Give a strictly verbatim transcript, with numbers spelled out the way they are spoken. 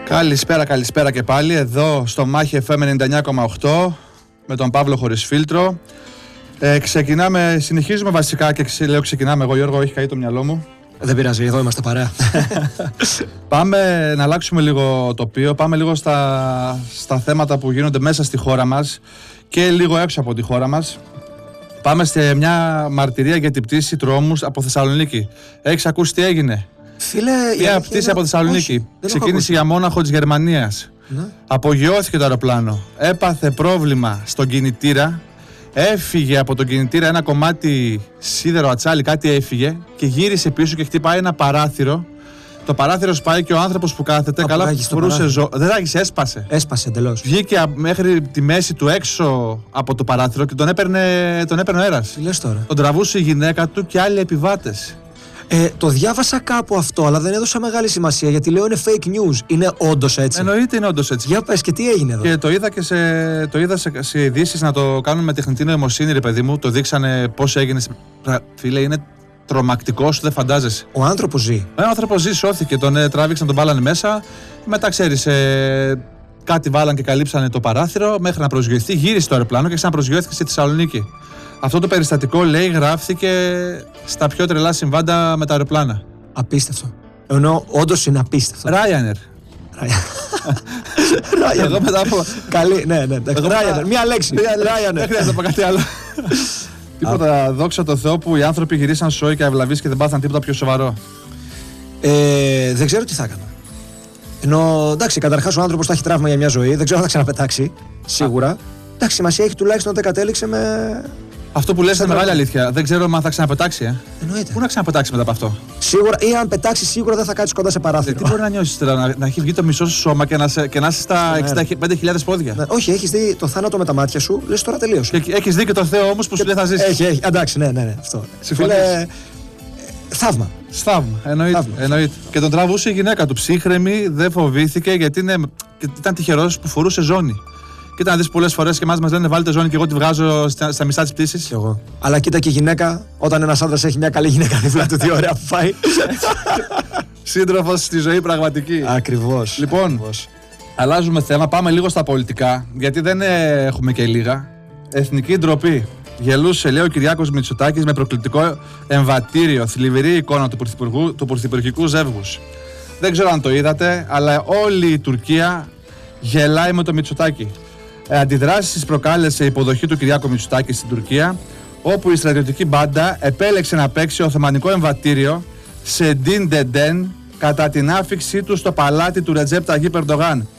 Καλησπέρα, καλησπέρα και πάλι εδώ στο Μάχη εφ εμ ενενήντα εννιά κόμμα οκτώ με τον Παύλο χωρίς φίλτρο. Ε, ξεκινάμε, συνεχίζουμε βασικά και ξε, λέω ξεκινάμε εγώ, Γιώργο, έχει καεί το μυαλό μου. Δεν πειράζει, εδώ είμαστε παρέα. Πάμε να αλλάξουμε λίγο τοπίο, πάμε λίγο στα, στα θέματα που γίνονται μέσα στη χώρα μας και λίγο έξω από τη χώρα μας. Πάμε σε μια μαρτυρία για την πτήση τρόμους από Θεσσαλονίκη. Έχεις ακούσει τι έγινε? Φίλε, μια πτήση από Θεσσαλονίκη. Όχι, ξεκίνησε για μόναχο της Γερμανίας. Ναι. Απογειώθηκε το αεροπλάνο. Έπαθε πρόβλημα στον κινητήρα. Έφυγε από τον κινητήρα ένα κομμάτι σίδερο ατσάλι, κάτι έφυγε και γύρισε πίσω και χτυπάει ένα παράθυρο. Το παράθυρο σπάει και ο άνθρωπος που κάθεται Α, καλά φορούσε ζω... Δεν ράγισε, έσπασε. Έσπασε εντελώς. Βγήκε μέχρι τη μέση του έξω από το παράθυρο και τον έπαιρνε, τον έπαιρνε ο αέρας. Τι λες τώρα? Τον τραβούσε η γυναίκα του και άλλοι επιβάτες. Ε, το διάβασα κάπου αυτό, αλλά δεν έδωσα μεγάλη σημασία γιατί λέω είναι fake news. Είναι όντως έτσι? Εννοείται είναι όντως έτσι. Για πες, και τι έγινε εδώ? Και το είδα και σε, το είδα σε, σε ειδήσεις να το κάνουν με τεχνητή νοημοσύνη, ρε παιδί μου. Το δείξανε πώς έγινε. Φίλε, είναι τρομακτικό, σου δεν φαντάζεσαι. Ο άνθρωπος ζει. Ο άνθρωπος ζει, σώθηκε. Τον ε, τράβηξαν, τον βάλανε μέσα. Μετά ξέρεις, ε, κάτι βάλαν και καλύψανε το παράθυρο μέχρι να προσγειωθεί. Γύρισε το αεροπλάνο και ξαναπροσγειώθηκε στη Θεσσαλονίκη. Αυτό το περιστατικό, λέει, γράφτηκε στα πιο τρελά συμβάντα με τα αεροπλάνα. Απίστευτο. Ενώ όντως είναι απίστευτο. Ryanair. Ryanair. Εγώ μετά από. Καλή, ναι, ναι. Ryanair. Μία λέξη. Ryanair. Δεν χρειάζεται να πω κάτι άλλο. Τίποτα, δόξα τω Θεώ που οι άνθρωποι γυρίσαν σόι και αυλαβείς και δεν πάθαν τίποτα πιο σοβαρό. Ε, δεν ξέρω τι θα έκανα. Ενώ εντάξει, καταρχάς ο άνθρωπος θα έχει τραύμα για μια ζωή, δεν ξέρω αν θα ξαναπετάξει. Σίγουρα. Εντάξει, σημασία έχει τουλάχιστον ότι κατέληξε με. Αυτό που λες είναι μεγάλη αλήθεια. Δεν ξέρω αν θα ξαναπετάξει, ε. Εννοείται. Πού να ξαναπετάξει μετά από αυτό? Σίγουρα, ή αν πετάξει, σίγουρα δεν θα κάτσει κοντά σε παράθυρο. Τι μπορεί να νιώσεις τώρα, να, να έχει βγει το μισό σου σώμα και να, σε, και να είσαι στα εξήντα πέντε χιλιάδες πόδια. Ναι, όχι, έχεις δει το θάνατο με τα μάτια σου, λες τώρα τελείωσε. Και έχεις δει και το Θεό όμως που σου λέει θα ζήσεις. Έχει, έχει. Εντάξει, ναι, ναι, ναι, αυτό. Συμφωνείς? Φίλε, θαύμα. Θαύμα, εννοείται, εννοείται. Και τον τραβούσε η γυναίκα του, ψύχρεμη, δεν φοβήθηκε γιατί είναι, ήταν τυχερός που φορούσε ζώνη. Κοίτα να δεις πολλές φορές και εμάς μας λένε βάλτε ζώνη και εγώ τη βγάζω στα, στα μισά της πτήσης. Κι εγώ. Αλλά κοίτα και η γυναίκα, όταν ένας άντρας έχει μια καλή γυναίκα δίπλα του, τι ωραία που φάει. Σύντροφος στη ζωή πραγματική. Ακριβώς. Λοιπόν, ακριβώς. Αλλάζουμε θέμα, πάμε λίγο στα πολιτικά, γιατί δεν έχουμε και λίγα. Εθνική ντροπή. Γελούσε, λέει, ο Κυριάκος Μητσοτάκης με προκλητικό εμβατήριο, θλιβερή εικόνα του, πρωθυπουργού, του πρωθυπουργικού ζεύγους. Δεν ξέρω αν το είδατε, αλλά όλη η Τουρκία γελάει με το Μητσοτάκη. Ε, αντιδράσεις προκάλεσε η υποδοχή του Κυριάκου Μητσοτάκη στην Τουρκία, όπου η στρατιωτική μπάντα επέλεξε να παίξει οθωμανικό εμβατήριο σε ντιν ντεντεν κατά την άφηξή του στο παλάτι του Ρετζέπ Ταγίπ Ερντογάν.